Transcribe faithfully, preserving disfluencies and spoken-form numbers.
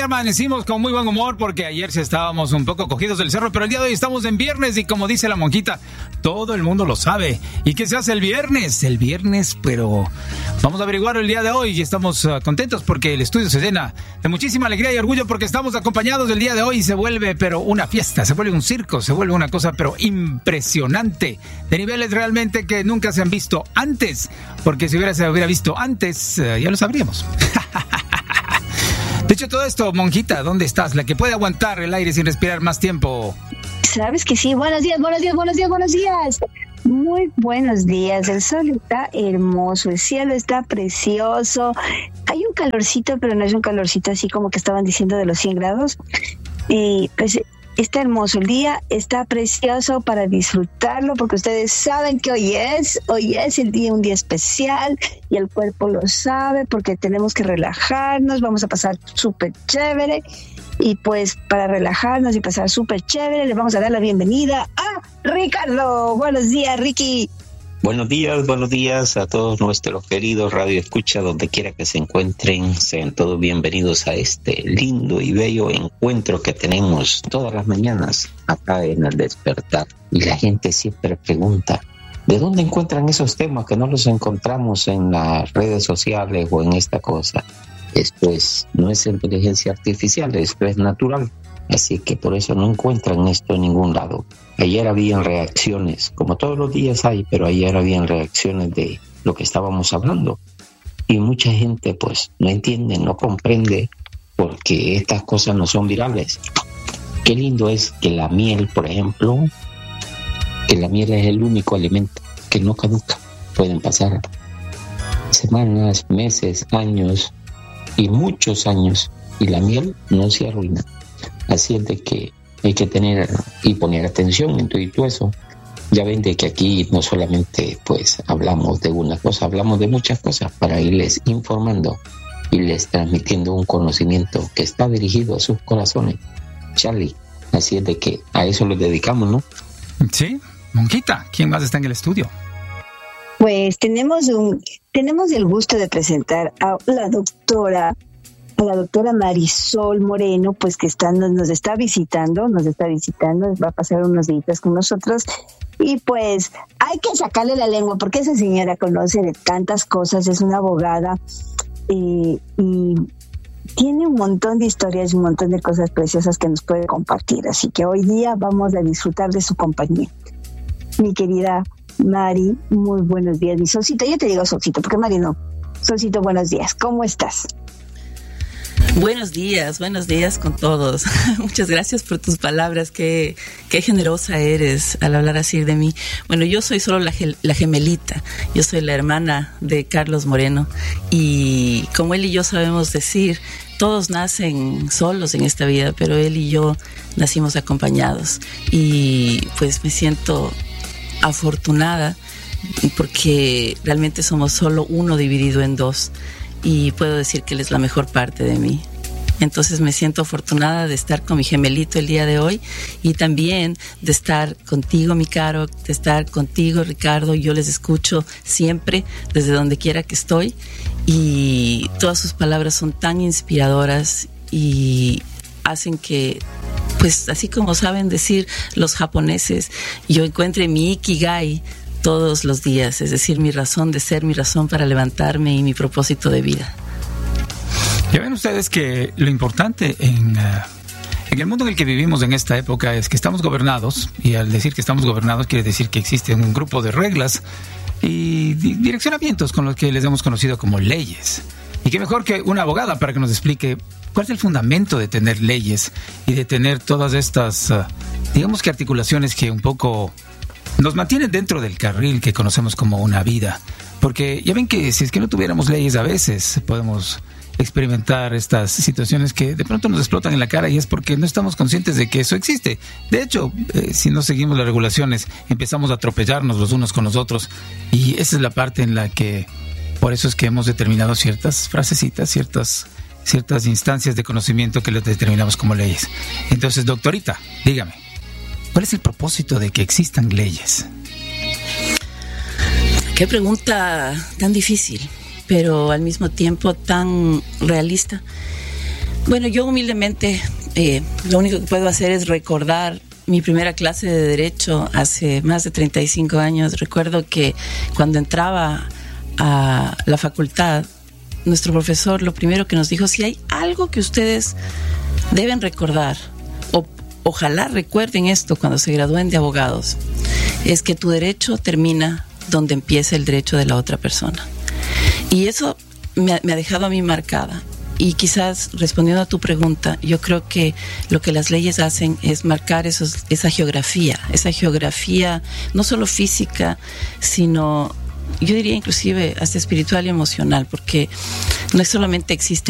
amanecimos con muy buen humor porque ayer sí estábamos un poco cogidos del cerro, pero el día de hoy estamos en viernes y como dice la monjita, todo el mundo lo sabe. ¿Y qué se hace el viernes? El viernes, pero vamos a averiguar el día de hoy y estamos uh, contentos porque el estudio se llena de muchísima alegría y orgullo porque estamos acompañados el día de hoy y se vuelve, pero una fiesta, se vuelve un circo, se vuelve una cosa, pero impresionante, de niveles realmente que nunca se han visto antes, porque si hubiera, se hubiera visto antes, uh, ya lo sabríamos. Dicho todo esto, monjita, ¿dónde estás? La que puede aguantar el aire sin respirar más tiempo. Sabes que sí. Buenos días, buenos días, buenos días, buenos días. Muy buenos días. El sol está hermoso, el cielo está precioso. Hay un calorcito, pero no es un calorcito así como que estaban diciendo de los cien grados. Y pues está hermoso el día, está precioso para disfrutarlo, porque ustedes saben que hoy es, hoy es el día, un día especial, y el cuerpo lo sabe, porque tenemos que relajarnos, vamos a pasar súper chévere, y pues para relajarnos y pasar súper chévere, le vamos a dar la bienvenida a Ricardo. Buenos días, Ricky. Buenos días, buenos días a todos nuestros queridos Radio Escucha, donde quiera que se encuentren, sean todos bienvenidos a este lindo y bello encuentro que tenemos todas las mañanas acá en El Despertar. Y la gente siempre pregunta, ¿de dónde encuentran esos temas que no los encontramos en las redes sociales o en esta cosa? Esto es, no es inteligencia artificial, esto es natural. Así que por eso no encuentran esto en ningún lado. Ayer habían reacciones, como todos los días hay, pero ayer habían reacciones de lo que estábamos hablando. Y mucha gente pues no entiende, no comprende, porque estas cosas no son virales. Qué lindo es que la miel, por ejemplo, que la miel es el único alimento que no caduca. Pueden pasar semanas, meses, años y muchos años, y la miel no se arruina. Así es de que hay que tener y poner atención en todo y todo eso. Ya ven de que aquí no solamente pues hablamos de una cosa, hablamos de muchas cosas para irles informando y les transmitiendo un conocimiento que está dirigido a sus corazones. Charlie, así es de que a eso lo dedicamos, ¿no? Sí, monjita, ¿quién más está en el estudio? Pues tenemos un, tenemos el gusto de presentar a la doctora a la doctora Marisol Moreno, pues que está, nos, nos está visitando, nos está visitando, va a pasar unos días con nosotros, y pues hay que sacarle la lengua, porque esa señora conoce de tantas cosas, es una abogada, eh, y tiene un montón de historias y un montón de cosas preciosas que nos puede compartir, así que hoy día vamos a disfrutar de su compañía. Mi querida Mari, muy buenos días, mi Solcito, yo te digo Solcito, porque Mari no. Solcito, buenos días, ¿cómo estás? Buenos días, buenos días con todos. Muchas gracias por tus palabras, qué, qué generosa eres al hablar así de mí. Bueno, yo soy solo la, la gemelita, yo soy la hermana de Carlos Moreno, y como él y yo sabemos decir, todos nacen solos en esta vida, pero él y yo nacimos acompañados, y pues me siento afortunada porque realmente somos solo uno dividido en dos. Y puedo decir que él es la mejor parte de mí. Entonces me siento afortunada de estar con mi gemelito el día de hoy, y también de estar contigo, mi Caro, de estar contigo, Ricardo. Yo les escucho siempre, desde donde quiera que estoy, y todas sus palabras son tan inspiradoras y hacen que, pues así como saben decir los japoneses, yo encuentre mi ikigai todos los días, es decir, mi razón de ser, mi razón para levantarme y mi propósito de vida. Ya ven ustedes que lo importante en, uh, en el mundo en el que vivimos en esta época es que estamos gobernados, y al decir que estamos gobernados quiere decir que existe un grupo de reglas y di- direccionamientos con los que les hemos conocido como leyes. Y qué mejor que una abogada para que nos explique cuál es el fundamento de tener leyes y de tener todas estas, uh, digamos que articulaciones que un poco nos mantienen dentro del carril que conocemos como una vida. Porque ya ven que si es que no tuviéramos leyes, a veces podemos experimentar estas situaciones que de pronto nos explotan en la cara, y es porque no estamos conscientes de que eso existe. De hecho, eh, si no seguimos las regulaciones, empezamos a atropellarnos los unos con los otros, y esa es la parte en la que, por eso es que hemos determinado ciertas frasecitas, ciertas, ciertas instancias de conocimiento que las determinamos como leyes. Entonces, doctorita, dígame, ¿cuál es el propósito de que existan leyes? Qué pregunta tan difícil, pero al mismo tiempo tan realista. Bueno, yo humildemente eh, lo único que puedo hacer es recordar mi primera clase de Derecho hace más de treinta y cinco años. Recuerdo que cuando entraba a la facultad, nuestro profesor lo primero que nos dijo: si hay algo que ustedes deben recordar, o ojalá recuerden esto cuando se gradúen de abogados, es que tu derecho termina donde empieza el derecho de la otra persona. Y eso me ha, me ha dejado a mí marcada. Y quizás, respondiendo a tu pregunta, yo creo que lo que las leyes hacen es marcar esos, esa geografía, esa geografía no solo física, sino, yo diría inclusive hasta espiritual y emocional, porque no es solamente existe